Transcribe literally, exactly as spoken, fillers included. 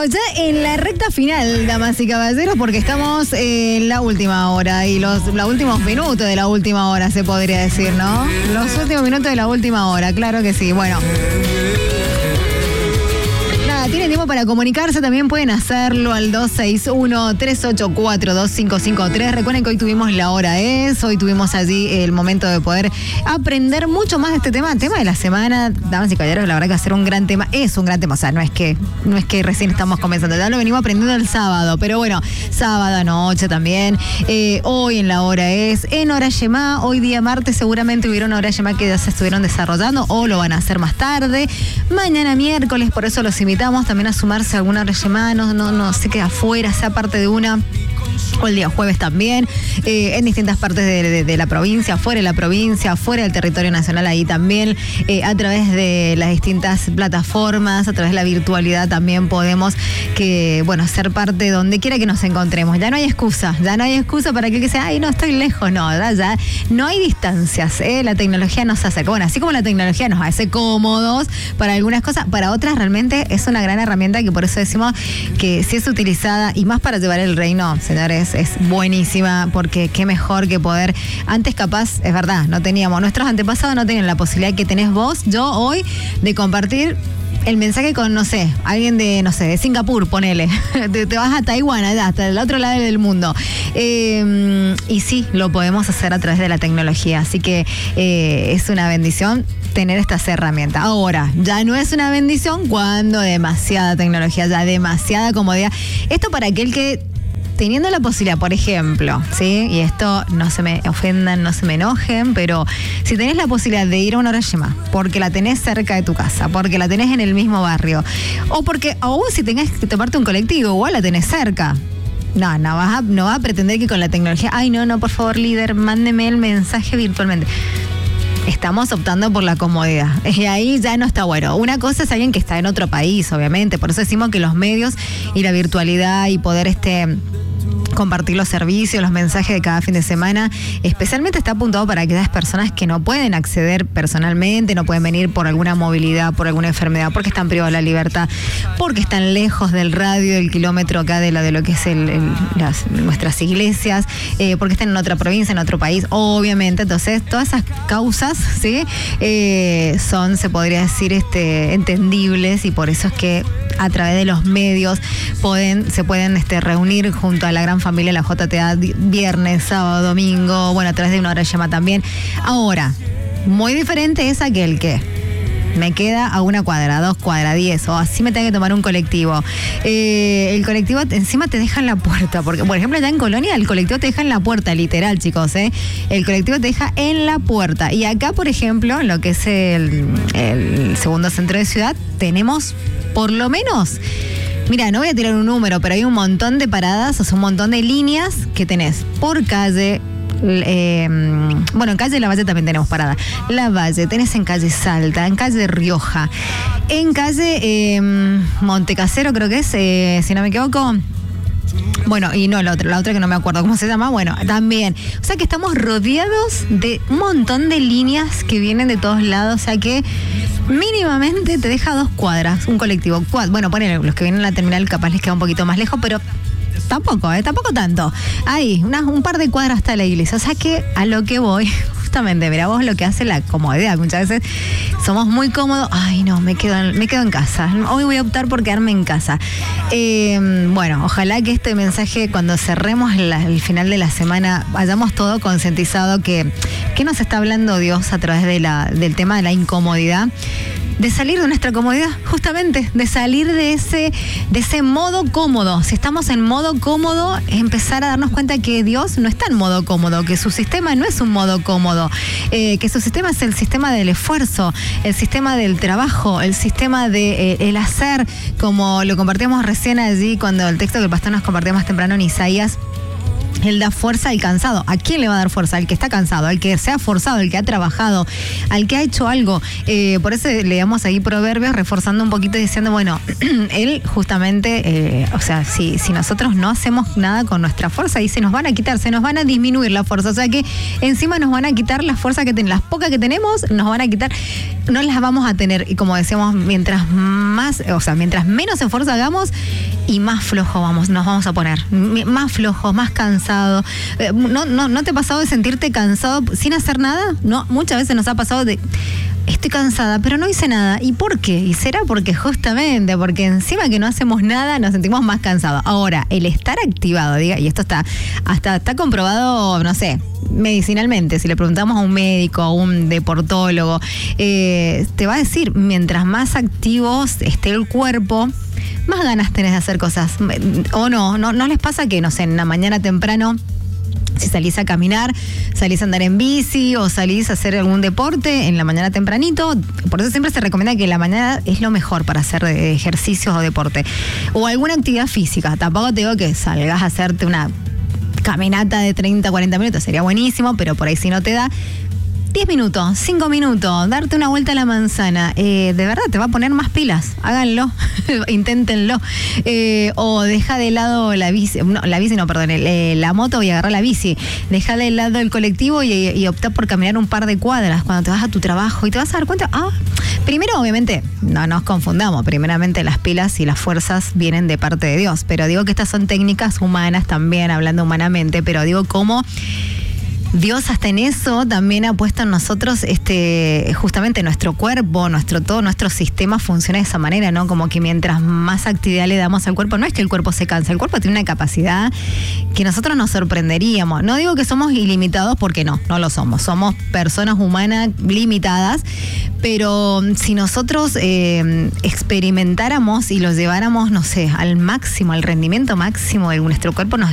ya en la recta final, damas y caballeros, porque estamos en la última hora y los, los últimos minutos de la última hora, se podría decir, ¿no? Los últimos minutos de la última hora, claro que sí. Bueno. Tienen tiempo para comunicarse, también pueden hacerlo al dos seis uno, tres ocho cuatro, dos cinco cinco tres. Recuerden que hoy tuvimos la hora es, hoy tuvimos allí el momento de poder aprender mucho más de este tema, tema de la semana, damas y caballeros, la verdad que hacer un gran tema, es un gran tema, o sea, no es que, no es que recién estamos comenzando, ya lo venimos aprendiendo el sábado, pero bueno, sábado, noche también, eh, hoy en la hora es, en Hora Yemá, hoy día martes seguramente hubieron Hora Yemá que ya se estuvieron desarrollando o lo van a hacer más tarde, mañana miércoles, por eso los invitamos también a sumarse a alguna Hora Yemá, no, no, no se queda afuera, sea parte de una, o el día jueves también, eh, en distintas partes de, de, de la provincia, fuera de la provincia, fuera del territorio nacional, ahí también, eh, a través de las distintas plataformas, a través de la virtualidad también podemos que, bueno, ser parte donde quiera que nos encontremos. Ya no hay excusa, ya no hay excusa para aquel que sea, ay, no, estoy lejos, no, ya, ya no hay distancias, ¿eh? La tecnología nos acerca. Bueno, así como la tecnología nos hace cómodos para algunas cosas, para otras realmente es una gran herramienta que por eso decimos que si es utilizada y más para llevar el reino, señores, es buenísima, porque qué mejor que poder, antes capaz, es verdad, no teníamos, nuestros antepasados no tenían la posibilidad que tenés vos, yo hoy, de compartir el mensaje con, no sé, alguien de, no sé, de Singapur, ponele, te, te vas a Taiwán, allá, hasta el otro lado del mundo. Eh, y sí, lo podemos hacer a través de la tecnología, así que eh, es una bendición tener estas herramientas. Ahora, ya no es una bendición cuando demasiada tecnología, ya demasiada comodidad. Esto para aquel que teniendo la posibilidad, por ejemplo, ¿sí? Y esto no se me ofendan, no se me enojen, pero si tenés la posibilidad de ir a una Hora Yemá, porque la tenés cerca de tu casa, porque la tenés en el mismo barrio, o porque aún si tenés que tomarte un colectivo, igual la tenés cerca. No, no vas a, no vas a pretender que con la tecnología, ay, no, no, por favor, líder, mándeme el mensaje virtualmente. Estamos optando por la comodidad. Y ahí ya no está bueno. Una cosa es alguien que está en otro país, obviamente. Por eso decimos que los medios y la virtualidad y poder este compartir los servicios, los mensajes de cada fin de semana, especialmente está apuntado para aquellas personas que no pueden acceder personalmente, no pueden venir por alguna movilidad, por alguna enfermedad, porque están privados de la libertad, porque están lejos del radio, del kilómetro acá de, la, de lo que es el, el, las, nuestras iglesias, eh, porque están en otra provincia, en otro país, obviamente. Entonces, todas esas causas, ¿sí? Eh, son, se podría decir, este, entendibles, y por eso es que a través de los medios pueden, se pueden este, reunir junto a la gran familia, la J T A, viernes, sábado, domingo, bueno, a través de una Hora Yemá también. Ahora, muy diferente es aquel que me queda a una cuadra, a dos cuadras, diez, o así me tengo que tomar un colectivo. Eh, el colectivo encima te deja en la puerta, porque, por ejemplo, allá en Colonia, el colectivo te deja en la puerta, literal, chicos, ¿eh? El colectivo te deja en la puerta. Y acá, por ejemplo, en lo que es el, el segundo centro de ciudad, tenemos por lo menos, mira, no voy a tirar un número, pero hay un montón de paradas, o sea, un montón de líneas que tenés por calle. Eh, bueno, en calle La Valle también tenemos parada. La Valle, tenés en calle Salta, en calle Rioja, en calle eh, Montecasero, creo que es, eh, si no me equivoco. Bueno, y no, la otra, la otra que no me acuerdo cómo se llama, bueno, también. O sea que estamos rodeados de un montón de líneas que vienen de todos lados, o sea que mínimamente te deja dos cuadras, un colectivo. Cuad, bueno, ponele, los que vienen a la terminal capaz les queda un poquito más lejos, pero tampoco, ¿eh? Tampoco tanto. Ahí, una, un par de cuadras hasta la iglesia. O sea que a lo que voy, justamente, mira vos lo que hace la comodidad. Muchas veces somos muy cómodos. Ay, no, me quedo en, me quedo en casa. Hoy voy a optar por quedarme en casa. Eh, bueno, ojalá que este mensaje, cuando cerremos la, el final de la semana, hayamos todo concientizado que, que nos está hablando Dios a través de la, del tema de la incomodidad. De salir de nuestra comodidad, justamente, de salir de ese, de ese modo cómodo. Si estamos en modo cómodo, empezar a darnos cuenta que Dios no está en modo cómodo, que su sistema no es un modo cómodo, eh, que su sistema es el sistema del esfuerzo, el sistema del trabajo, el sistema de eh, el hacer, como lo compartíamos recién allí cuando el texto que el pastor nos compartió más temprano en Isaías. Él da fuerza al cansado. ¿A quién le va a dar fuerza? Al que está cansado, al que se ha forzado, al que ha trabajado, al que ha hecho algo. Eh, por eso leemos ahí Proverbios, reforzando un poquito, diciendo, bueno, él justamente, eh, o sea, si, si nosotros no hacemos nada con nuestra fuerza, y se nos van a quitar, se nos van a disminuir la fuerza. O sea que encima nos van a quitar la fuerza que tenemos, las pocas que tenemos, nos van a quitar. no las vamos a tener. Y como decíamos, mientras más, o sea, mientras menos esfuerzo hagamos y más flojo vamos, nos vamos a poner. M- más flojos, más cansados. Eh, ¿no, no, ¿No te ha pasado de sentirte cansado sin hacer nada? No, muchas veces nos ha pasado de... Estoy cansada, pero no hice nada. ¿Y por qué? Y será porque justamente, porque encima que no hacemos nada, nos sentimos más cansados. Ahora, el estar activado, diga, y esto está hasta está comprobado, no sé, medicinalmente, si le preguntamos a un médico, a un deportólogo, eh, te va a decir, mientras más activos esté el cuerpo, más ganas tenés de hacer cosas. O no, no, ¿no les pasa que, no sé, en la mañana temprano, si salís a caminar, salís a andar en bici o salís a hacer algún deporte en la mañana tempranito? Por eso siempre se recomienda que la mañana es lo mejor para hacer ejercicios o deporte. O alguna actividad física. Tampoco te digo que salgas a hacerte una caminata de treinta, cuarenta minutos. Sería buenísimo, pero por ahí si no te da... diez minutos, cinco minutos, darte una vuelta a la manzana, eh, de verdad te va a poner más pilas, háganlo, inténtenlo. Eh, o deja de lado la bici, no, la bici no, perdón, eh, la moto y agarrar la bici, deja de lado el colectivo y, y opta por caminar un par de cuadras cuando te vas a tu trabajo y te vas a dar cuenta, ah, primero obviamente, no nos confundamos, primeramente las pilas y las fuerzas vienen de parte de Dios, pero digo que estas son técnicas humanas también, hablando humanamente, pero digo cómo... Dios hasta en eso también ha puesto en nosotros este justamente nuestro cuerpo, nuestro todo nuestro sistema funciona de esa manera, ¿no? Como que mientras más actividad le damos al cuerpo, no es que el cuerpo se cansa, el cuerpo tiene una capacidad que nosotros nos sorprenderíamos. No digo que somos ilimitados porque no, no lo somos. Somos personas humanas limitadas, pero si nosotros eh, experimentáramos y lo lleváramos, no sé, al máximo, al rendimiento máximo de nuestro cuerpo, nos